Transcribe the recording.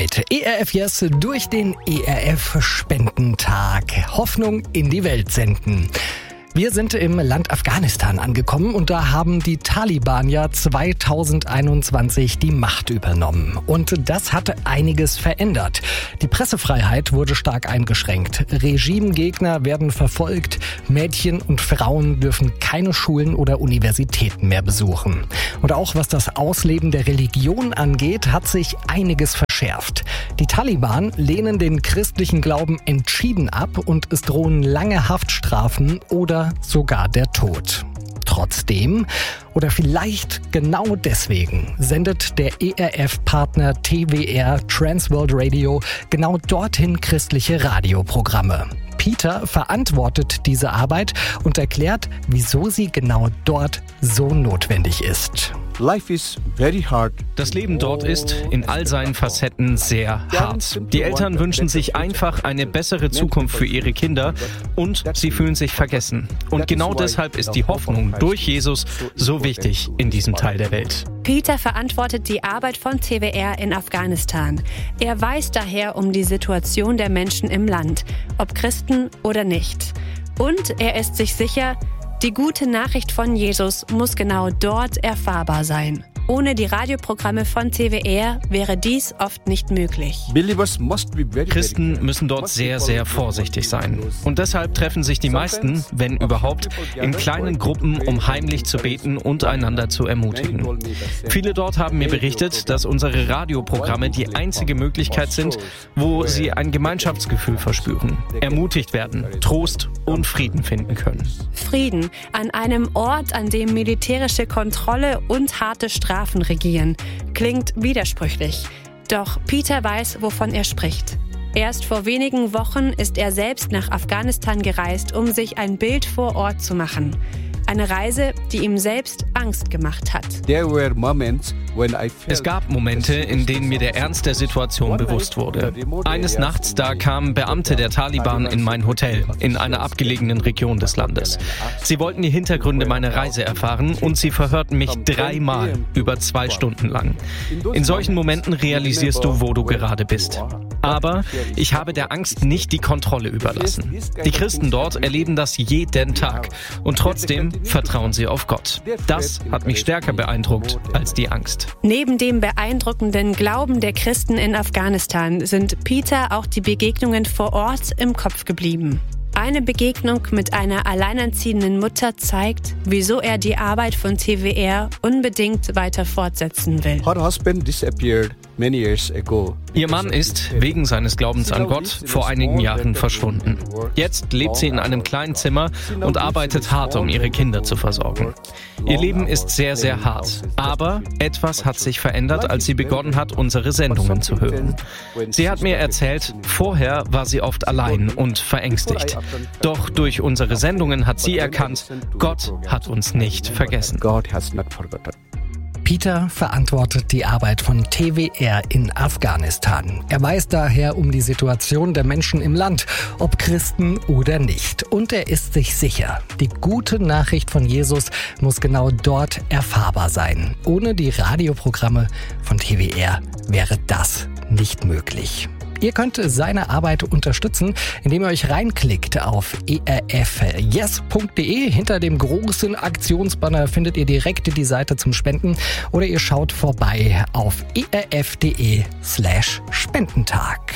Welt. ERF Yes durch den ERF Spendentag. Hoffnung in die Welt senden. Wir sind im Land Afghanistan angekommen und da haben die Taliban ja 2021 die Macht übernommen. Und das hat einiges verändert. Die Pressefreiheit wurde stark eingeschränkt. Regimegegner werden verfolgt. Mädchen und Frauen dürfen keine Schulen oder Universitäten mehr besuchen. Und auch was das Ausleben der Religion angeht, hat sich einiges verschärft. Die Taliban lehnen den christlichen Glauben entschieden ab und es drohen lange Haftstrafen oder sogar der Tod. Trotzdem, oder vielleicht genau deswegen, sendet der ERF-Partner TWR Transworld Radio genau dorthin christliche Radioprogramme. Peter verantwortet diese Arbeit und erklärt, wieso sie genau dort so notwendig ist. Das Leben dort ist in all seinen Facetten sehr hart. Die Eltern wünschen sich einfach eine bessere Zukunft für ihre Kinder und sie fühlen sich vergessen. Und genau deshalb ist die Hoffnung durch Jesus so wichtig in diesem Teil der Welt. Peter verantwortet die Arbeit von TWR in Afghanistan. Er weiß daher um die Situation der Menschen im Land, ob Christen oder nicht. Und er ist sich sicher, die gute Nachricht von Jesus muss genau dort erfahrbar sein. Ohne die Radioprogramme von TWR wäre dies oft nicht möglich. Christen müssen dort sehr, sehr vorsichtig sein. Und deshalb treffen sich die meisten, wenn überhaupt, in kleinen Gruppen, um heimlich zu beten und einander zu ermutigen. Viele dort haben mir berichtet, dass unsere Radioprogramme die einzige Möglichkeit sind, wo sie ein Gemeinschaftsgefühl verspüren, ermutigt werden, Trost und Frieden finden können. Frieden an einem Ort, an dem militärische Kontrolle und harte Strafen regieren. Klingt widersprüchlich. Doch Peter weiß, wovon er spricht. Erst vor wenigen Wochen ist er selbst nach Afghanistan gereist, um sich ein Bild vor Ort zu machen. Eine Reise, die ihm selbst Angst gemacht hat. Es gab Momente, in denen mir der Ernst der Situation bewusst wurde. Eines Nachts, da kamen Beamte der Taliban in mein Hotel, in einer abgelegenen Region des Landes. Sie wollten die Hintergründe meiner Reise erfahren und sie verhörten mich 3-mal über 2 Stunden lang. In solchen Momenten realisierst du, wo du gerade bist. Aber ich habe der Angst nicht die Kontrolle überlassen. Die Christen dort erleben das jeden Tag und trotzdem vertrauen sie auf Gott. Das hat mich stärker beeindruckt als die Angst. Neben dem beeindruckenden Glauben der Christen in Afghanistan sind Peter auch die Begegnungen vor Ort im Kopf geblieben. Eine Begegnung mit einer alleinerziehenden Mutter zeigt, wieso er die Arbeit von TWR unbedingt weiter fortsetzen will. Ihr Mann ist, wegen seines Glaubens an Gott, vor einigen Jahren verschwunden. Jetzt lebt sie in einem kleinen Zimmer und arbeitet hart, um ihre Kinder zu versorgen. Ihr Leben ist sehr, sehr hart. Aber etwas hat sich verändert, als sie begonnen hat, unsere Sendungen zu hören. Sie hat mir erzählt, vorher war sie oft allein und verängstigt. Doch durch unsere Sendungen hat sie erkannt, Gott hat uns nicht vergessen. Peter verantwortet die Arbeit von TWR in Afghanistan. Er weiß daher um die Situation der Menschen im Land, ob Christen oder nicht. Und er ist sich sicher, die gute Nachricht von Jesus muss genau dort erfahrbar sein. Ohne die Radioprogramme von TWR wäre das nicht möglich. Ihr könnt seine Arbeit unterstützen, indem ihr euch reinklickt auf erfyes.de. Hinter dem großen Aktionsbanner findet ihr direkt die Seite zum Spenden oder ihr schaut vorbei auf erf.de/Spendentag.